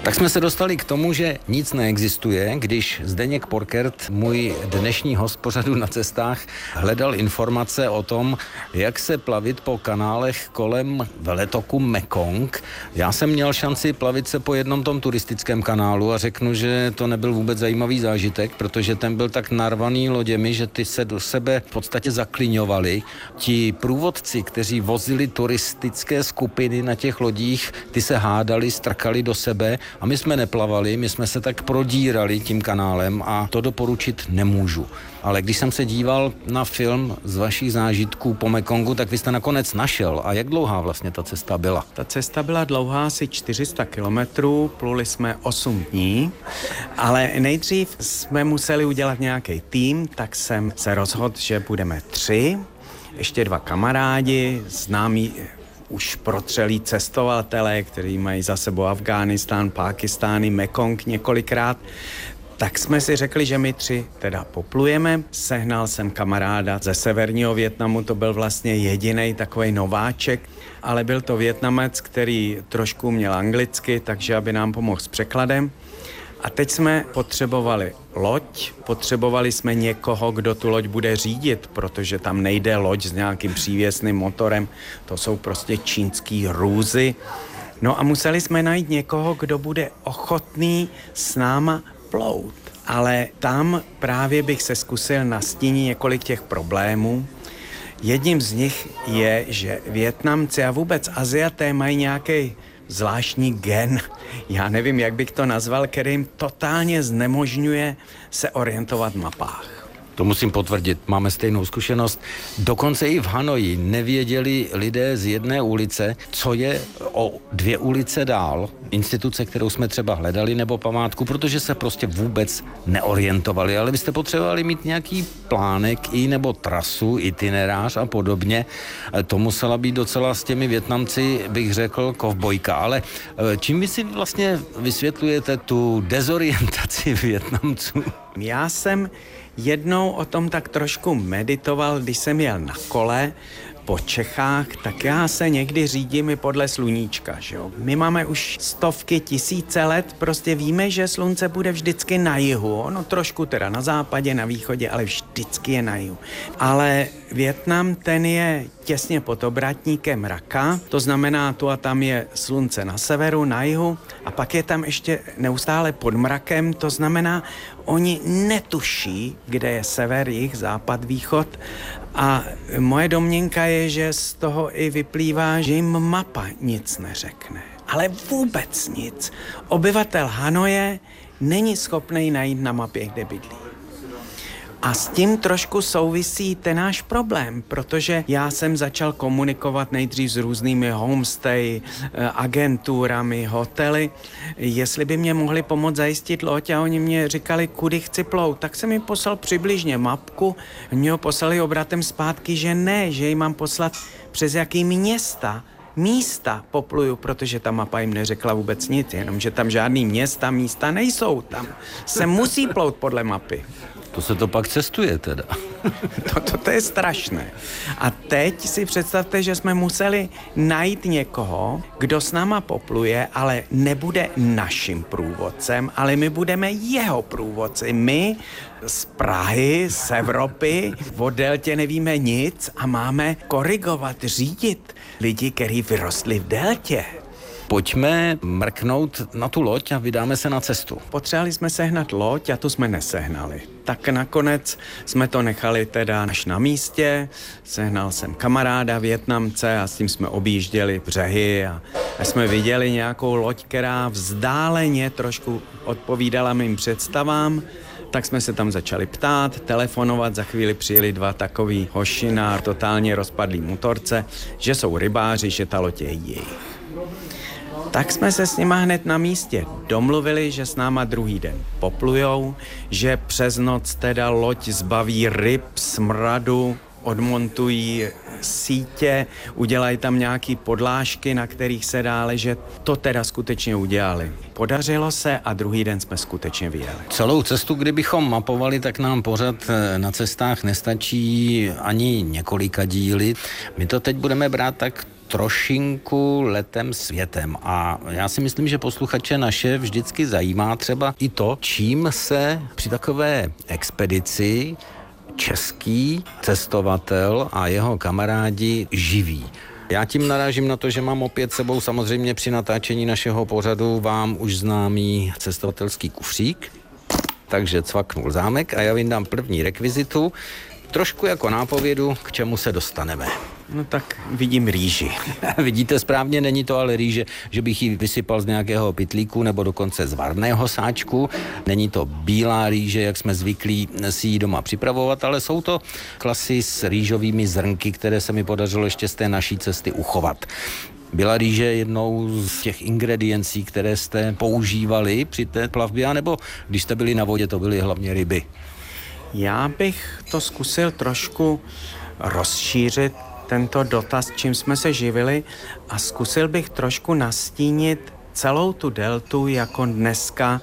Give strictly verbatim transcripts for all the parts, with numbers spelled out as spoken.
Tak jsme se dostali k tomu, že nic neexistuje, když Zdeněk Porkert, můj dnešní host pořadu Na cestách, hledal informace o tom, jak se plavit po kanálech kolem veletoku Mekong. Já jsem měl šanci plavit se po jednom tom turistickém kanálu a řeknu, že to nebyl vůbec zajímavý zážitek, protože ten byl tak narvaný loděmi, že ty se do sebe v podstatě zakliňovali. Ti průvodci, kteří vozili turistické skupiny na těch lodích, ty se hádali, strkali do sebe a my jsme neplavali, my jsme se tak prodírali tím kanálem a to doporučit nemůžu. Ale když jsem se díval na film z vašich zážitků po Mekongu, tak vy jste nakonec našel. A jak dlouhá vlastně ta cesta byla? Ta cesta byla dlouhá asi čtyři sta kilometrů, pluli jsme osm dní, ale nejdřív jsme museli udělat nějaký tým, tak jsem se rozhodl, že budeme tři, ještě dva kamarádi, známí už protřelí cestovatelé, kteří mají za sebou Afghánistán, Pákistán i Mekong několikrát. Tak jsme si řekli, že my tři teda poplujeme. Sehnal jsem kamaráda ze severního Vietnamu, to byl vlastně jedinej takovej nováček, ale byl to Vietnamec, který trošku měl anglicky, takže aby nám pomohl s překladem. A teď jsme potřebovali loď, potřebovali jsme někoho, kdo tu loď bude řídit, protože tam nejde loď s nějakým přívěsným motorem, to jsou prostě čínský hrůzy. No a museli jsme najít někoho, kdo bude ochotný s náma plout. Ale tam právě bych se zkusil nastínit několik těch problémů. Jedním z nich je, že Vietnamci a vůbec Aziaté mají nějaký zvláštní gen, já nevím, jak bych to nazval, který jim totálně znemožňuje se orientovat v mapách. To musím potvrdit, máme stejnou zkušenost. Dokonce i v Hanoji nevěděli lidé z jedné ulice, co je o dvě ulice dál, instituce, kterou jsme třeba hledali, nebo památku, protože se prostě vůbec neorientovali. Ale vy jste potřebovali mít nějaký plánek i nebo trasu, itinerář a podobně. To musela být docela s těmi Vietnamci, bych řekl, kovbojka. Ale čím vy si vlastně vysvětlujete tu dezorientaci Vietnamců? Já jsem jednou o tom tak trošku meditoval, když jsem jel na kole po Čechách, tak já se někdy řídím i podle sluníčka, že jo. My máme už stovky, tisíce let, prostě víme, že slunce bude vždycky na jihu, no trošku teda na západě, na východě, ale vždycky je na jihu. Ale Vietnam, ten je těsně pod obratníkem Raka, to znamená, tu a tam je slunce na severu, na jihu a pak je tam ještě neustále pod mrakem, to znamená, oni netuší, kde je sever, jih, západ, východ a moje domněnka je, že z toho i vyplývá, že jim mapa nic neřekne. Ale vůbec nic. Obyvatel Hanoje není schopný najít na mapě, kde bydlí. A s tím trošku souvisí ten náš problém, protože já jsem začal komunikovat nejdřív s různými homestay, agenturami, hotely, jestli by mě mohli pomoct zajistit loď a oni mě říkali, kudy chci plout. Tak jsem jim poslal přibližně mapku, mě ho poslali obratem zpátky, že ne, že jim mám poslat přes jaký města, místa popluju, protože ta mapa jim neřekla vůbec nic, jenomže tam žádný města, místa nejsou, tam se musí plout podle mapy. To se to pak cestuje teda. To, to, to je strašné. A teď si představte, že jsme museli najít někoho, kdo s náma popluje, ale nebude naším průvodcem, ale my budeme jeho průvodci. My z Prahy, z Evropy, o deltě nevíme nic a máme korigovat, řídit lidi, kteří vyrostli v deltě. Pojďme mrknout na tu loď a vydáme se na cestu. Potřebovali jsme sehnat loď a tu jsme nesehnali. Tak nakonec jsme to nechali teda až na místě. Sehnal jsem kamaráda Vietnamce a s tím jsme objížděli břehy a, a jsme viděli nějakou loď, která vzdáleně trošku odpovídala mým představám. Tak jsme se tam začali ptát, telefonovat, za chvíli přijeli dva takový hoši na totálně rozpadlý motorce, že jsou rybáři, že ta loď je jejich. Tak jsme se s nima hned na místě domluvili, že s náma druhý den poplujou, že přes noc teda loď zbaví ryb, smradu, odmontují sítě, udělají tam nějaký podlážky, na kterých se dá ležet. To teda skutečně udělali. Podařilo se a druhý den jsme skutečně vyjeli. Celou cestu, kdybychom mapovali, tak nám pořad Na cestách nestačí ani několika díly. My to teď budeme brát tak trošinku letem světem. A já si myslím, že posluchače naše vždycky zajímá třeba i to, čím se při takové expedici český cestovatel a jeho kamarádi živí. Já tím narážím na to, že mám opět sebou samozřejmě při natáčení našeho pořadu vám už známý cestovatelský kufřík, takže cvaknul zámek a já vyndám první rekvizitu, trošku jako nápovědu, k čemu se dostaneme. No tak vidím rýži. Vidíte správně, není to ale rýže, že bych ji vysypal z nějakého pytlíku nebo dokonce z varného sáčku. Není to bílá rýže, jak jsme zvyklí si ji doma připravovat, ale jsou to klasy s rýžovými zrnky, které se mi podařilo ještě z té naší cesty uchovat. Byla rýže jednou z těch ingrediencí, které jste používali při té plavbě, anebo když jste byli na vodě, to byly hlavně ryby? Já bych to zkusil trošku rozšířit, tento dotaz, čím jsme se živili, a zkusil bych trošku nastínit celou tu deltu jako dneska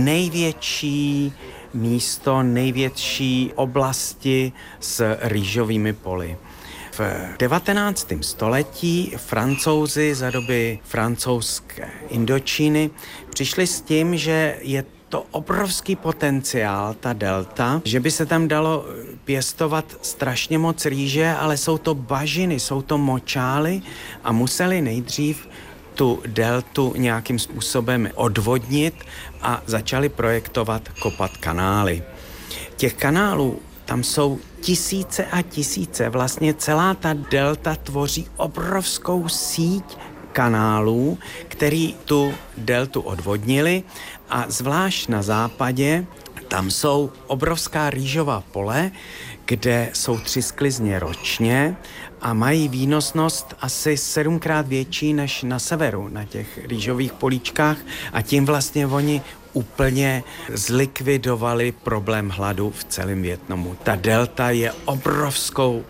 největší místo, největší oblasti s rýžovými poli. V devatenáctém století Francouzi za doby francouzské Indočíny přišli s tím, že je to obrovský potenciál, ta delta, že by se tam dalo pěstovat strašně moc rýže, ale jsou to bažiny, jsou to močály a museli nejdřív tu deltu nějakým způsobem odvodnit a začali projektovat, kopat kanály. Těch kanálů tam jsou tisíce a tisíce, vlastně celá ta delta tvoří obrovskou síť kanálů, který tu deltu odvodnili, a zvlášť na západě tam jsou obrovská rýžová pole, kde jsou tři sklizně ročně a mají výnosnost asi sedmkrát větší než na severu, na těch rýžových políčkách, a tím vlastně oni úplně zlikvidovali problém hladu v celém Vietnamu. Ta delta je obrovskou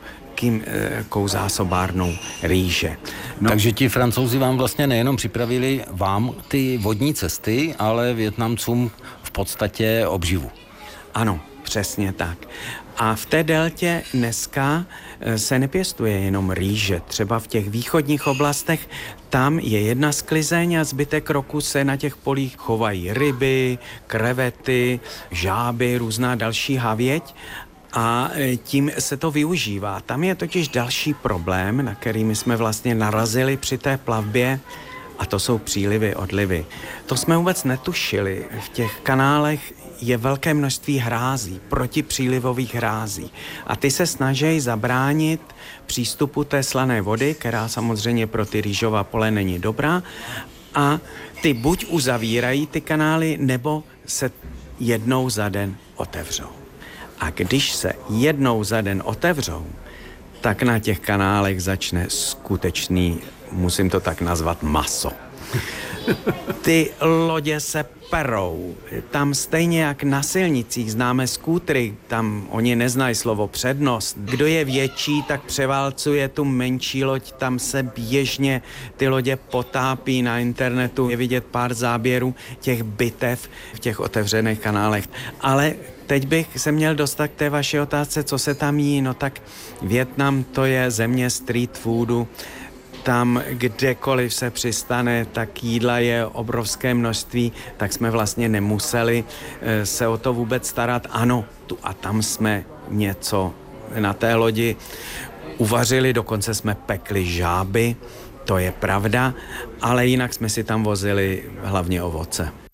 kou zásobárnou rýže. No. Takže ti Francouzi vám vlastně nejenom připravili vám ty vodní cesty, ale Vietnamcům v podstatě obživu. Ano, přesně tak. A v té deltě dneska se nepěstuje jenom rýže. Třeba v těch východních oblastech tam je jedna sklizeň a zbytek roku se na těch polích chovají ryby, krevety, žáby, různá další havěť. A tím se to využívá. Tam je totiž další problém, na který my jsme vlastně narazili při té plavbě, a to jsou přílivy, odlivy. To jsme vůbec netušili. V těch kanálech je velké množství hrází, protipřílivových hrází. A ty se snaží zabránit přístupu té slané vody, která samozřejmě pro ty rýžová pole není dobrá. A ty buď uzavírají ty kanály, nebo se jednou za den otevřou. A když se jednou za den otevřou, tak na těch kanálech začne skutečný, musím to tak nazvat, maso. Ty lodě se perou. Tam stejně jak na silnicích známe skútry, tam oni neznají slovo přednost. Kdo je větší, tak převálcuje tu menší loď, tam se běžně ty lodě potápí. Na internetu je vidět pár záběrů těch bitev v těch otevřených kanálech. Ale teď bych se měl dostat k té vaší otázce, co se tam jí. No tak Vietnam, to je země street foodu. Tam kdekoliv se přistane, tak jídla je obrovské množství, tak jsme vlastně nemuseli se o to vůbec starat. Ano, tu a tam jsme něco na té lodi uvařili, dokonce jsme pekli žáby, to je pravda, ale jinak jsme si tam vozili hlavně ovoce.